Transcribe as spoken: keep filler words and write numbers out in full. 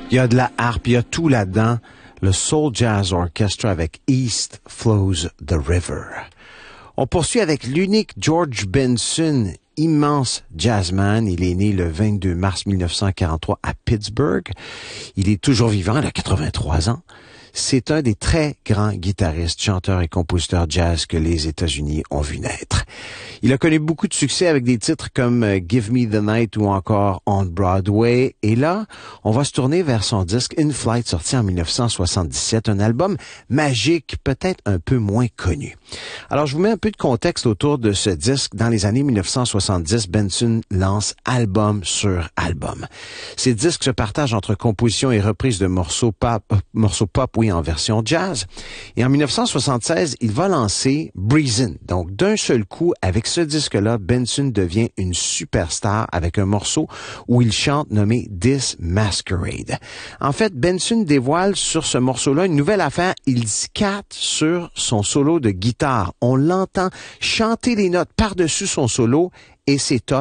Il y a de la harpe, il y a tout là-dedans. Le Soul Jazz Orchestra avec East Flows the River. On poursuit avec l'unique George Benson, immense jazzman. Il est né le vingt-deux mars mille neuf cent quarante-trois à Pittsburgh. Il est toujours vivant, il a quatre-vingt-trois ans. C'est un des très grands guitaristes, chanteurs et compositeurs jazz que les États-Unis ont vu naître. Il a connu beaucoup de succès avec des titres comme Give Me the Night ou encore On Broadway. Et là, on va se tourner vers son disque In Flight, sorti en mille neuf cent soixante-dix-sept, un album magique, peut-être un peu moins connu. Alors, je vous mets un peu de contexte autour de ce disque. Dans les années mille neuf cent soixante-dix, Benson lance album sur album. Ces disques se partagent entre compositions et reprises de morceaux pop, euh, morceaux pop, oui, en version jazz. Et en mille neuf cent soixante-seize, il va lancer Breezin'. Donc, d'un seul coup, avec ce disque-là, Benson devient une superstar avec un morceau où il chante nommé This Masquerade. En fait, Benson dévoile sur ce morceau-là une nouvelle affaire. Il scatte sur son solo de guitare. On l'entend chanter les notes par-dessus son solo et c'est top.